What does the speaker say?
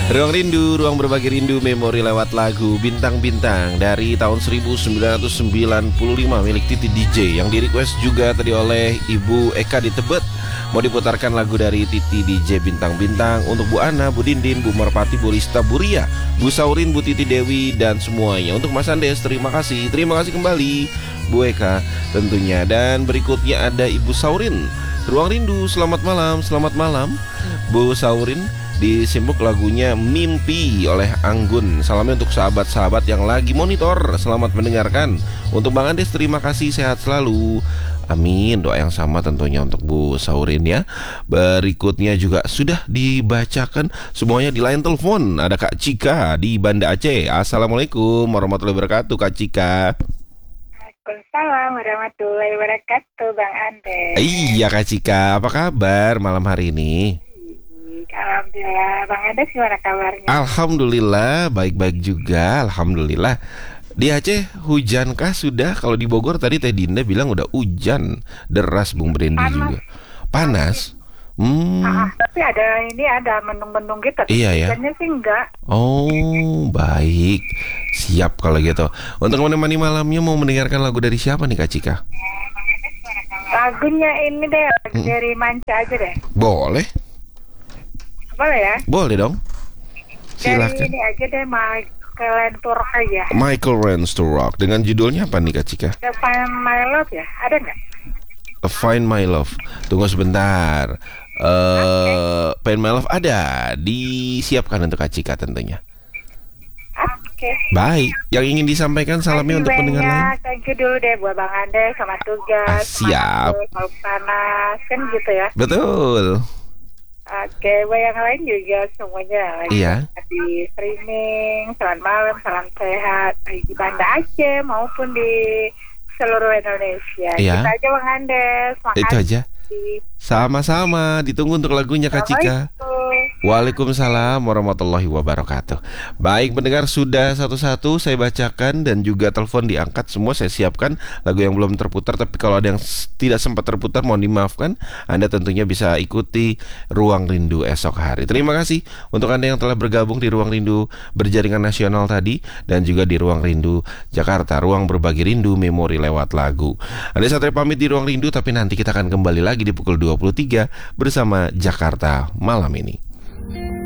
Ruang Rindu, ruang berbagi rindu memori lewat lagu Bintang-Bintang dari tahun 1995 milik Titi DJ yang di-request juga tadi oleh Ibu Eka di Tebet. Mau diputarkan lagu dari Titi DJ Bintang-Bintang untuk Bu Ana, Bu Dindin, Bu Merpati, Bu Rista, Bu Ria, Bu Saurin, Bu Titi Dewi dan semuanya. Untuk Mas Andes, terima kasih kembali Bu Eka tentunya. Dan berikutnya ada Ibu Saurin. Ruang Rindu, selamat malam Bu Saurin. Disimbuk lagunya Mimpi oleh Anggun. Salamnya untuk sahabat-sahabat yang lagi monitor. Selamat mendengarkan. Untuk Bang Andes, terima kasih, sehat selalu. Amin. Doa yang sama tentunya untuk Bu Saurin ya. Berikutnya juga sudah dibacakan semuanya di line telepon. Ada Kak Cika di Banda Aceh. Assalamualaikum warahmatullahi wabarakatuh Kak Cika. Waalaikumsalam warahmatullahi wabarakatuh Bang Andes. Iya Kak Cika, apa kabar malam hari ini? Alhamdulillah. Bang Andes gimana kabarnya? Alhamdulillah, baik-baik juga, alhamdulillah. Di Aceh hujankah sudah? Kalau di Bogor tadi Teh Dinda bilang udah hujan deras, Bung Brendi juga. Panas? Tapi ada mendung-mendung gitu. Iya ya. Hujannya sih enggak. Oh, baik. Siap kalau gitu. Untuk menemani malamnya mau mendengarkan lagu dari siapa nih Kak Cika? Lagunya ini deh, dari Manca aja deh. Boleh? Boleh ya? Boleh dong. Silakan. Dari ini aja deh, Michael Lentur aja. Michael Rance to Rock. Dengan judulnya apa nih Kak Cika? The Find My Love ya? Ada nggak? Find My Love. Tunggu sebentar. Find My Love ada. Disiapkan untuk Kak Cika tentunya. Oke. Baik. Yang ingin disampaikan salamnya untuk pendengar lain. Thank you dulu deh buat Bang Andes sama tugas. Siap. Kalau panas kan gitu ya. Betul. Oke, buat yang lain juga semuanya lagi di streaming. Selamat malam, salam sehat di Banda Aceh maupun di seluruh Indonesia. Iya. Itu aja Bang Andes. Makasih. Itu aja. Sama-sama. Ditunggu untuk lagunya Kak Cika. Waalaikumsalam warahmatullahi wabarakatuh. Baik pendengar, sudah satu-satu saya bacakan dan juga telepon diangkat. Semua saya siapkan lagu yang belum terputar. Tapi kalau ada yang tidak sempat terputar mohon dimaafkan. Anda tentunya bisa ikuti Ruang Rindu esok hari. Terima kasih untuk Anda yang telah bergabung di Ruang Rindu berjaringan nasional tadi. Dan juga di Ruang Rindu Jakarta, ruang berbagi rindu memori lewat lagu. Ada Satria pamit di Ruang Rindu, tapi nanti kita akan kembali lagi di pukul 23 bersama Jakarta malam ini.